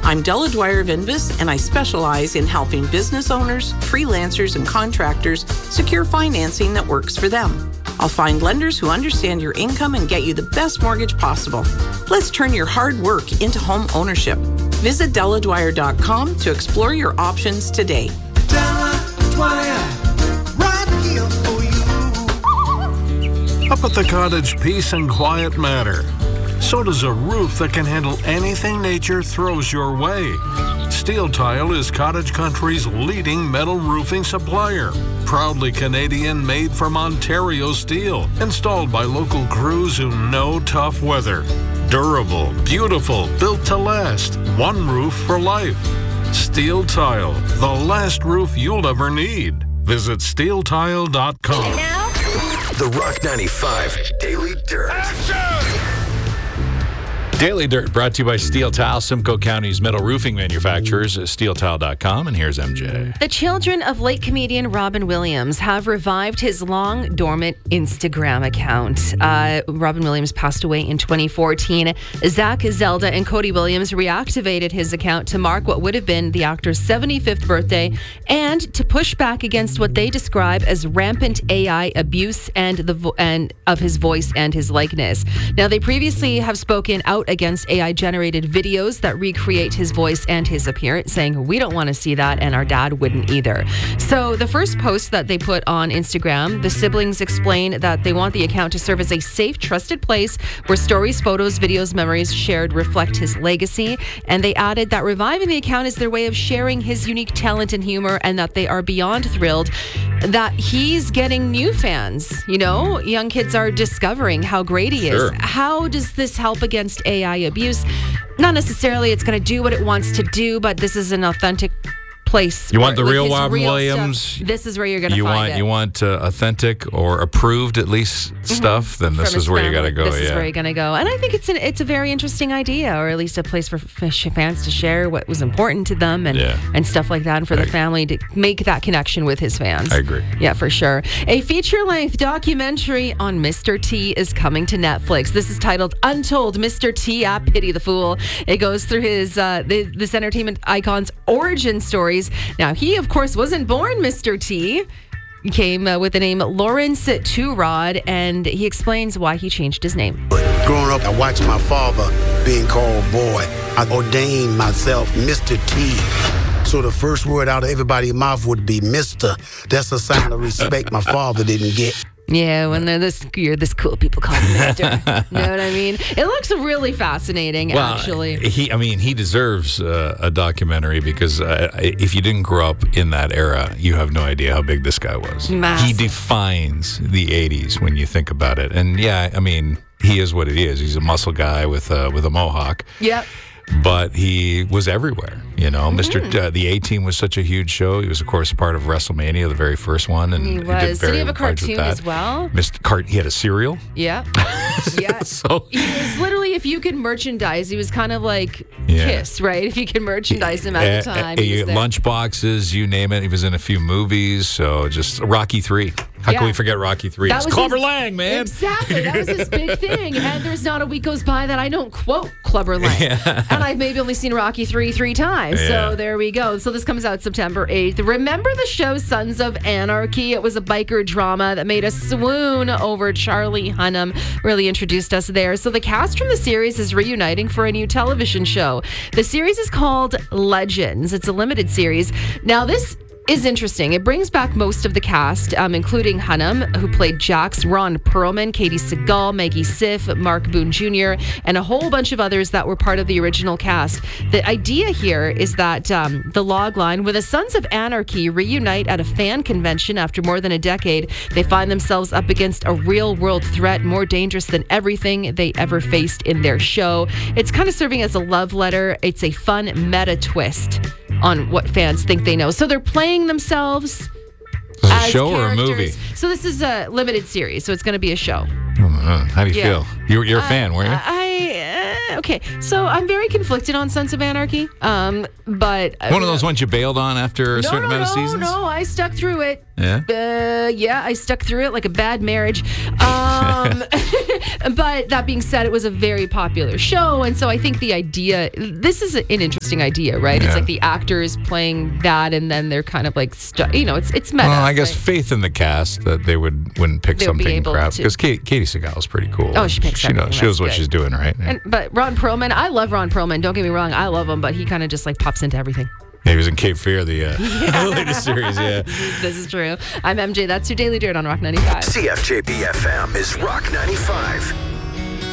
I'm Della Dwyer of Invis, and I specialize in helping business owners, freelancers, and contractors secure financing that works for them. I'll find lenders who understand your income and get you the best mortgage possible. Let's turn your hard work into home ownership. Visit DellaDwyer.com to explore your options today. Della Dwyer, right here for you. Up at the cottage, peace and quiet matter. So does a roof that can handle anything nature throws your way. Steel Tile is Cottage Country's leading metal roofing supplier. Proudly Canadian, made from Ontario steel. Installed by local crews who know tough weather. Durable, beautiful, built to last. One roof for life. Steel Tile, the last roof you'll ever need. Visit steeltile.com. And now, the Rock 95 Daily Dirt. Daily Dirt brought to you by Steel Tile, Simcoe County's metal roofing manufacturers, steeltile.com. And here's MJ. the children of late comedian Robin Williams have revived his long dormant Instagram account. Robin Williams passed away in 2014. Zach, Zelda, and Cody Williams reactivated his account to mark what would have been the actor's 75th birthday and to push back against what they describe as rampant AI abuse and of his voice and his likeness. Now, they previously have spoken out against AI-generated videos that recreate his voice and his appearance, saying, we don't want to see that, and our dad wouldn't either. So the first post that they put on Instagram, the siblings explain that they want the account to serve as a safe, trusted place where stories, photos, videos, memories shared reflect his legacy. And they added that reviving the account is their way of sharing his unique talent and humor, and that they are beyond thrilled that he's getting new fans. You know, young kids are discovering how great he is. How does this help against AI abuse? Not necessarily it's going to do what it wants to do, but this is an authentic place. You want the real his Robin real Williams? stuff. This is where you're going to find it. You want authentic or approved, at least, stuff? Then this is where you got to go. This is where you're going to go. And I think it's a very interesting idea, or at least a place for fans to share what was important to them and stuff like that, and for the family to make that connection with his fans. I agree. Yeah, for sure. A feature-length documentary on Mr. T is coming to Netflix. This is titled Untold Mr. T, Pity the Fool. It goes through his this entertainment icon's origin stories. Now, he, of course, wasn't born Mr. T. He came with the name Lawrence Turod, and he explains why he changed his name. Growing up, I watched my father being called boy. I ordained myself Mr. T. So the first word out of everybody's mouth would be Mr. That's a sign of respect my father didn't get. Yeah, when you're this cool, people call him Mister. Know what I mean? It looks really fascinating, actually. He deserves a documentary because if you didn't grow up in that era, you have no idea how big this guy was. Massive. He defines the 80s when you think about it. And he is what he is. He's a muscle guy with a mohawk. Yep. But he was everywhere, you know. The A-Team was such a huge show. He was, of course, part of WrestleMania, the very first one. And he was. Did he have a large with cartoon that. as well? He had a cereal. Yeah. Yeah. So he was literally, if you could merchandise, he was kind of like Kiss, right? If you could merchandise him at the time. Lunch boxes, you name it. He was in a few movies. So just Rocky III. How can we forget Rocky III? It's Clubber Lang, man. Exactly. That was his big thing. And there's not a week goes by that I don't quote Clubber Lang. Yeah. And I've maybe only seen Rocky III 3 times. So there we go. So this comes out September 8th. Remember the show Sons of Anarchy? It was a biker drama that made us swoon over Charlie Hunnam. Really introduced us there. So the cast from the series is reuniting for a new television show. The series is called Legends. It's a limited series. Now this is interesting. It brings back most of the cast, including Hunnam, who played Jax, Ron Perlman, Katie Seagal, Maggie Siff, Mark Boone Jr., and a whole bunch of others that were part of the original cast. The idea here is that the log line, when the Sons of Anarchy reunite at a fan convention after more than a decade, they find themselves up against a real-world threat more dangerous than everything they ever faced in their show. It's kind of serving as a love letter. It's a fun meta twist on what fans think they know. So they're playing themselves as a show characters. or a movie? So this is a limited series, so it's going to be a show. How do you feel? You're a fan, weren't you? Okay, so I'm very conflicted on Sons of Anarchy, but one of those ones you bailed on after a certain amount of seasons? No, I stuck through it. Yeah? I stuck through it like a bad marriage. But that being said, it was a very popular show, and so I think the idea, this is an interesting interesting idea, right? It's Yeah. like the actors playing that, and then they're kind of like, it's meta. Well, I guess right? faith in the cast that they wouldn't pick They would be something able crap to- because Katie Seagal is pretty cool. Oh, she picks everything. She knows That's what good. she's doing, right? But Ron Perlman, I love Ron Perlman. Don't get me wrong, I love him, but he kind of just like pops into everything. Yeah, he was in Cape Fear, the latest series. Yeah. This is true. I'm MJ. That's your Daily Dirt on Rock 95. CFJP FM is Rock 95.